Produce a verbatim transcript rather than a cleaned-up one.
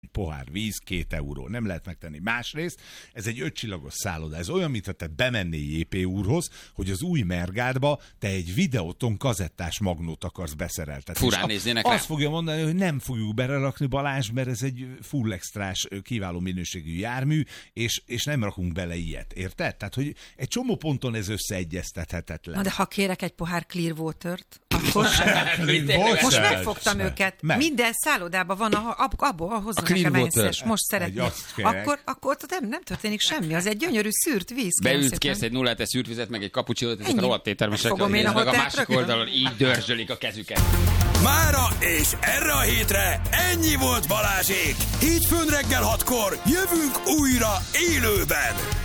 pohár víz, két euró. Nem lehet megtenni. Másrészt, ez egy ötcsillagos szálloda. Ez olyan, mintha te bemennél jé pé úrhoz, hogy az új Mergádba te egy videóton kazettás magnót akarsz beszereltetni. Furán néznének rá. Azt fogja mondani, hogy nem fogjuk belerakni, Balázs, mert ez egy full extrás, kiváló minőségű jármű, és, és nem rakunk bele ilyet. Érted? Tehát, hogy egy csomó ponton ez összeegyeztethetetlen. Na de ha kérek egy pohár Clearwater-t, akkor Most most megfogtam őket. Meg. Minden szállodában van, ab, abból ahhoz nekem egyszeres. Most szeretném. Akkor, akkor nem, nem történik semmi. Az egy gyönyörű szűrt víz. Beült, kérsz egy nulla hetes szűrt vizet, meg egy kapucsinót, ezek a rohadt éttermesek, Fogom én a meg a hotelt másik rögtön. oldalon így dörzsölik a kezüket. Mára és erre a hétre ennyi volt Balázsék. Hétfőn reggel hatkor jövünk újra élőben.